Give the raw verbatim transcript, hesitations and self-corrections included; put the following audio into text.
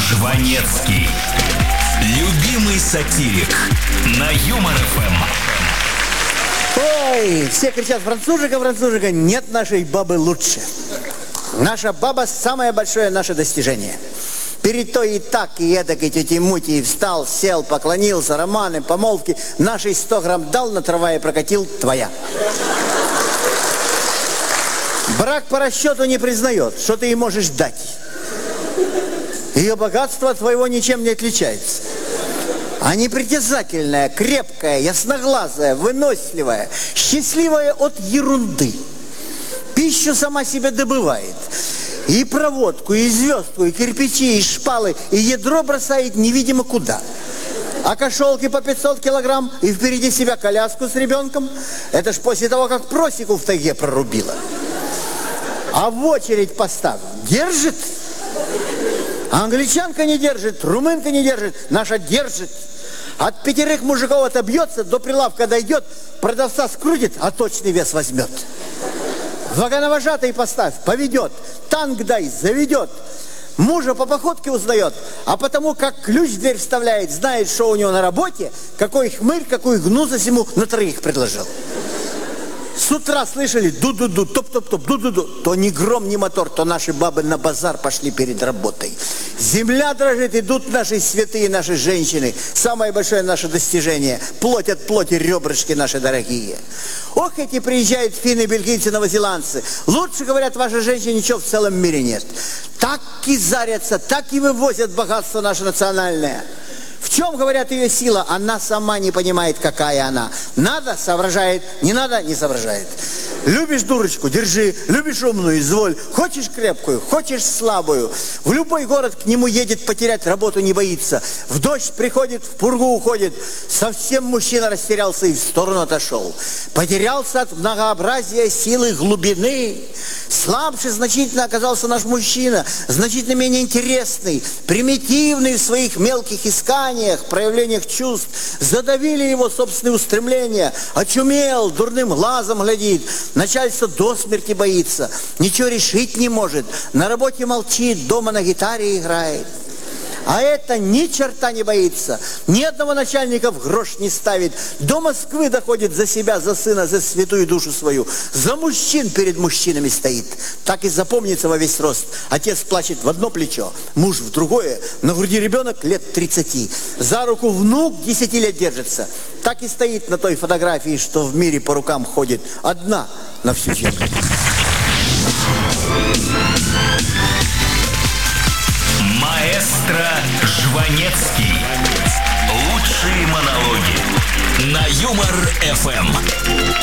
Жванецкий. Любимый сатирик на Юмор эф эм. Ой, все кричат: францужика, францужика, нет нашей бабы лучше. Наша баба самое большое наше достижение. Перед той и так, и эдак, и тети Мути, встал, сел, поклонился, романы, помолвки. Нашей сто грамм дал, на трамвае прокатил, твоя. Брак по расчету не признает, что ты ей можешь дать. Ее богатство от твоего ничем не отличается. А непритязательная, крепкая, ясноглазая, выносливая, счастливая от ерунды. Пищу сама себе добывает. И проводку, и звездку, и кирпичи, и шпалы, и ядро бросает невидимо куда. А кошелки по пятьсот килограмм, и впереди себя коляску с ребенком. Это ж после того, как просеку в тайге прорубила. А в очередь поставь. Держит? Англичанка не держит, румынка не держит, наша держит. От пятерых мужиков отобьется, до прилавка дойдет, продавца скрутит, а точный вес возьмет. Вагоновожатый поставь, поведет, танк дай, заведет. Мужа по походке узнает, а потому как ключ в дверь вставляет, знает, что у него на работе, какой хмырь, какую гнусость ему на троих предложил. С утра слышали ду-ду-ду, топ-топ-топ, ду-ду-ду. То ни гром, ни мотор, то наши бабы на базар пошли перед работой. Земля дрожит, идут наши святые, наши женщины. Самое большое наше достижение. Плоть от плоти, ребрышки наши дорогие. Ох, эти приезжают финны, бельгийцы, новозеландцы. Лучше, говорят, ваши женщины ничего в целом мире нет. Так и зарятся, так и вывозят богатство наше национальное. В чем, говорят, ее сила? Она сама не понимает, какая она. Надо — соображает, не надо — не соображает. Любишь дурочку — держи, любишь умную — изволь. Хочешь крепкую, хочешь слабую. В любой город к нему едет, потерять работу не боится. В дождь приходит, в пургу уходит. Совсем мужчина растерялся и в сторону отошел. Потерялся от многообразия силы глубины. Слабше значительно оказался наш мужчина, значительно менее интересный, примитивный в своих мелких исканиях, проявлениях чувств. Задавили его собственные устремления. Очумел, дурным глазом глядит. Начальство до смерти боится, ничего решить не может. На работе молчит, дома на гитаре играет. А это ни черта не боится. Ни одного начальника в грош не ставит. До Москвы доходит за себя, за сына, за святую душу свою. За мужчин перед мужчинами стоит. Так и запомнится во весь рост. Отец плачет в одно плечо, муж в другое. На груди ребенок лет тридцати. За руку внук десяти лет держится. Так и стоит на той фотографии, что в мире по рукам ходит. Одна на всю землю. Маэстро Жванецкий. Лучшие монологи на Юмор эф эм.